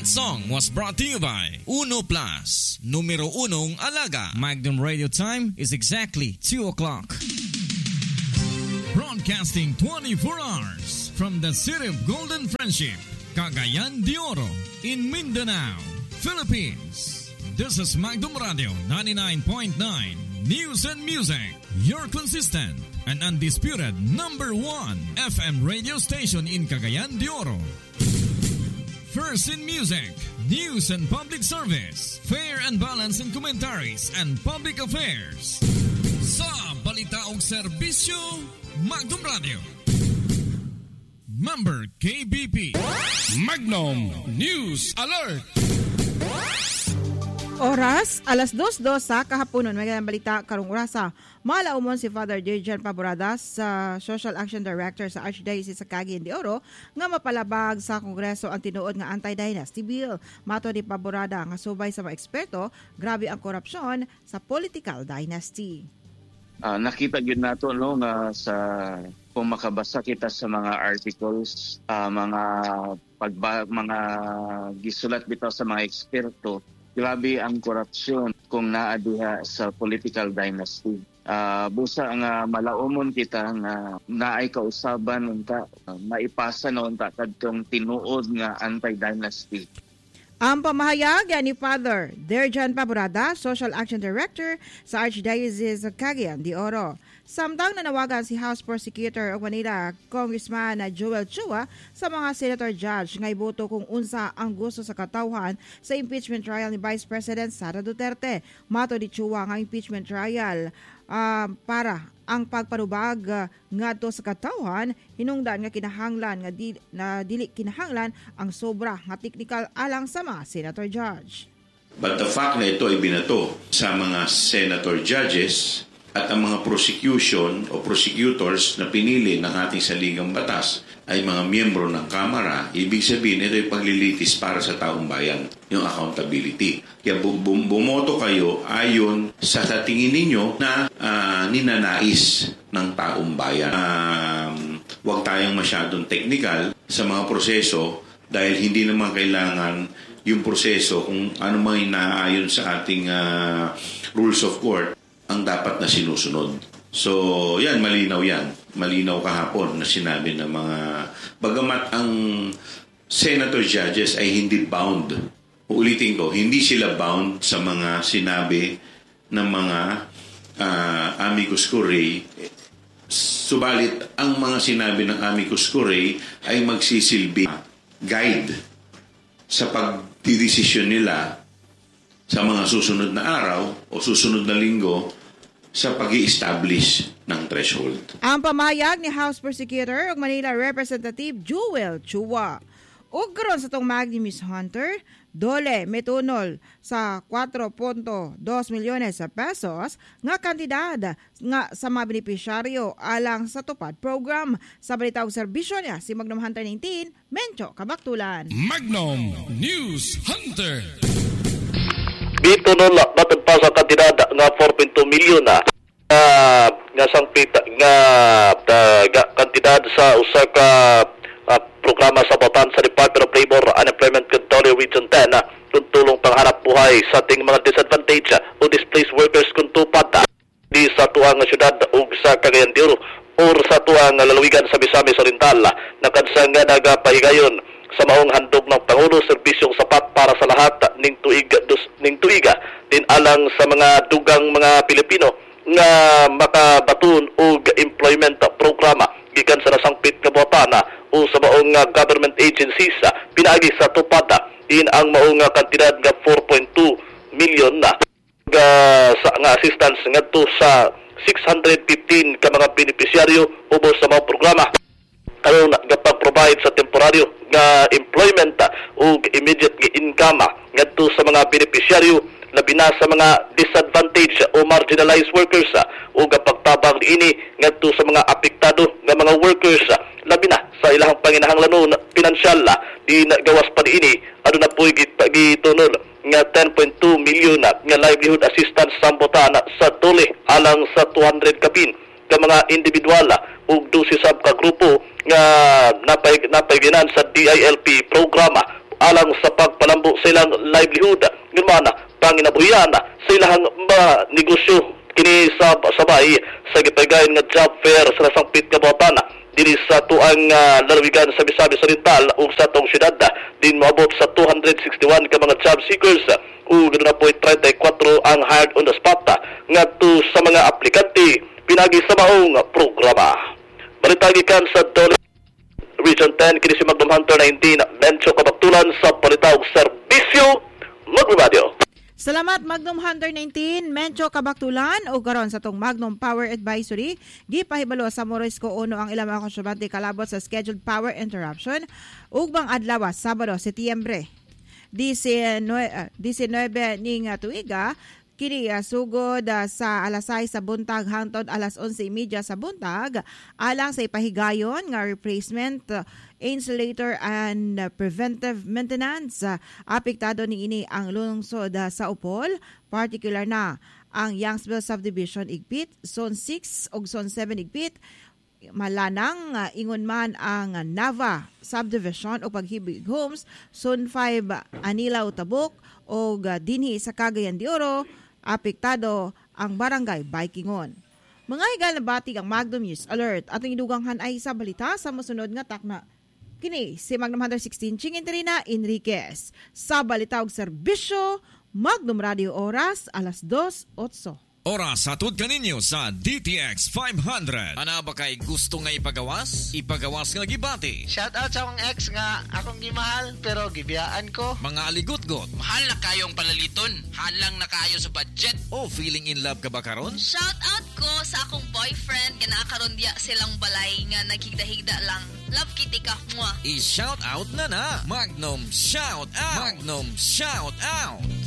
That song was brought to you by Uno Plus, numero unong alaga. Magnum Radio time is exactly 2 o'clock. Broadcasting 24 hours from the city of Golden Friendship, Cagayan de Oro, in Mindanao, Philippines. This is Magnum Radio 99.9 News and Music, your consistent and undisputed number 1 FM radio station in Cagayan de Oro. First in music, news and public service, fair and balanced in commentaries and public affairs. Sa balita o serbisyo, Magnum Radio. Member KBP. Magnum News Alert. Oras, alas 2:02 sa kahaponon. May ganang balita karong orasa. Malaumon si Father Dirjan Paboradas, Social Action Director sa Archdiocese sa Cagayan de Oro, nga mapalabag sa Kongreso ang tinuod nga anti-dynasty bill. Mato ni Paborada nga subay sa mga eksperto, grabe ang korupsyon sa political dynasty. Nakita yun nato nga sa kung makabasa kita sa mga articles, mga gisulat bitaw sa mga eksperto, grabe ang korupsyon kung naa diha sa political dynasty. Busa nga malaumon kita nga naay kausaban unta maipasa na unta kadtong tinuod nga anti-dynasty. Ang pamahayag ni Father Dirjan Paborada, Social Action Director sa Archdiocese of Cagayan de Oro. Samtang nanawagan si House Prosecutor of Manila, Congressman Joel Chua, sa mga Senator Judge nga iboto kung unsa ang gusto sa katawhan sa impeachment trial ni Vice President Sara Duterte. Mato ni Chua nga impeachment trial para ang pagpanubag ngadto sa katawhan, hinungdan nga kinahanglan nga dili kinahanglan ang sobra nga technical alang sa mga Senator Judge. But the fact na ito ay binato sa mga Senator Judges at ang mga prosecution o prosecutors na pinili ng ating saligang batas ay mga miyembro ng Kamara, ibig sabihin ito ay paglilitis para sa taong bayan, yung accountability. Kaya bumoto kayo ayon sa tingin ninyo na ninanais ng taong bayan. Huwag tayong masyadong technical sa mga proseso dahil hindi naman kailangan yung proseso kung ano man inaayon sa ating rules of court ang dapat na sinusunod. So, yan, malinaw yan. Malinaw kahapon na sinabi ng mga... Bagamat ang Senator Judges ay hindi bound. Uulitin ko, hindi sila bound sa mga sinabi ng mga amicus curiae. Subalit, ang mga sinabi ng amicus curiae ay magsisilbi guide sa pagdidesisyon nila sa mga susunod na araw o susunod na linggo sa pag-i-establish ng threshold. Ang pamayag ni House Prosecutor ug Manila Representative Joel Chua. Ug karon sa tong Magnum Hunter, dole metunol sa 4.2 milyones sa pesos nga kantidad nga sa mga benepisyaryo alang sa tupad program. Sa balita ug serbisyo niya si Magnum Hunter 19, Mencho Kabaktulan. Magnum News Hunter. Dito nun batod pa sa kantidad nga 4.2 milyon nga sangpit nga kantidad sa usa ka programa sa batan sa Department of Labor Unemployment Control Region 10 kung tulong panghanap buhay sa ating mga disadvantaged o displaced workers kung tupad di sa tuang syudad o sa Cagayan de Oro or sa tuang lalawigan sa Misamis Oriental na kansang nga nagapahigayon sa maong handog ng Pangulo, serbisyong sapat para sa lahat ning tuiga din alang sa mga dugang mga Pilipino nga makabatun og employment programa gikan sa nasangpit nga buhatan o sa maong government agencies pinaagi sa tupad din ang maong kantidad nga 4.2 milyon na nga assistance ngadto sa 615 ka mga benepisyaryo ubos sa mga programa karon gapag-provide sa temporaryo nga employment o immediate nga income ngadto sa mga benepisyaryo labi na sa mga disadvantaged o marginalized workers o gapagtabang ini ngadto sa mga apektado nga mga workers labi na sa ilang panginahanglanon pinansyal di gawas pa ini aduna poy gitunol nga 10.2 milyon nga livelihood assistance sambutan sa dole alang sa 200 kapin ka mga individual ug 12 sab ka grupo nga napayginan sa DILP programa alang sa pagpalambo sa ilang livelihood. Ngumana, panginabuhian sa ilang negosyo kini sa sabay sa gitagayan nga job fair sa Sangpit Kabuhatan dili sa tuang lalawigan sa Misamis Oriental ug sa tong syudad din moabot sa 261 ka mga job seekers ug 34 ang hired on the spot ngadto sa mga aplikante pinagi sa maong programa. Balita gikan sa Dole Region 10 kini si Magnum Hunter 19 Mencho Kabaktulan sa balita ug serbisyo Magnum. Salamat Magnum Hunter 19, Mencho Kabaktulan o karon sa tong Magnum Power Advisory. Gipahibalo sa Morisco Uno ang ilang mga konsyabante kalabot sa scheduled power interruption ug bang adlaw Sabado, Setyembre 19 ning tuiga kini sugod sa alas 6 sa buntag hangtod alas 11:30 sa buntag alang sa ipahigayon nga replacement insulator and preventive maintenance. Apektado ni ini ang lungsod sa Upol, particular na ang Youngsville Subdivision Igpit, Zone 6 ug Zone 7 Igpit. Malanang ingon man ang Nava Subdivision o Paghibig Homes, Zone 5 Anila Utabok o dinhi sa Cagayan de Oro. Apektado ang barangay Baikingon. Mga higal na batig ang Magnum News Alert. Ating iduganghan ay sa balita sa masunod nga takna. Kini si Magnum Hunter 16 Chingin Terina Enriquez. Sa balita og serbisyo, Magnum Radio Oras, alas 2:08. Oras hatod kaninyo sa DTX 500. Ana ba kay gusto nga ipagawas? Ipagawas nga gibati. Shout out sa akong ex nga akong gimahal pero gibiyaan ko. Mga aligot-got. Mahal na kayong palaliton. Halang na kayo sa budget. O feeling in love ka ba karon? Shout out ko sa akong boyfriend nga nakakaroon diya silang balay nga naghigda-higda lang. Love kitty ka mo. I-shout out na. Magnum Shout Out. Magnum Shout Out.